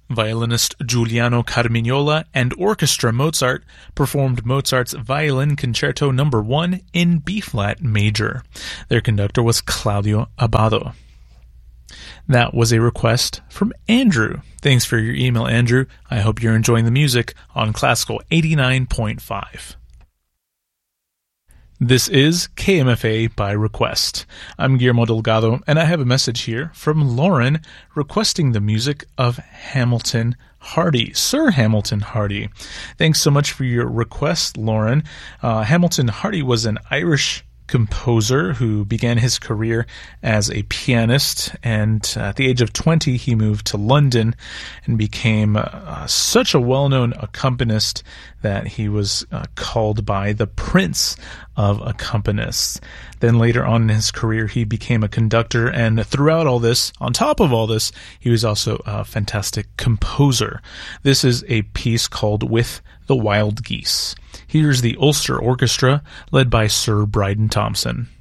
Violinist Giuliano Carmignola and Orchestra Mozart performed Mozart's Violin Concerto No. 1 in B-flat major. Their conductor was Claudio Abbado. That was a request from Andrew. Thanks for your email, Andrew. I hope you're enjoying the music on Classical 89.5. This is KMFA by request. I'm Guillermo Delgado, and I have a message here from Lauren requesting the music of Hamilton Hardy, Sir Hamilton Hardy. Thanks so much for your request, Lauren. Hamilton Hardy was an Irish composer who began his career as a pianist, and at the age of 20 he moved to London and became such a well-known accompanyist that he was called by the Prince of Accompanists. Then later on in his career he became a conductor, and throughout all this, on top of all this, he was also a fantastic composer. This is a piece called With the Wild Geese. Here's the Ulster Orchestra, led by Sir Bryden Thompson.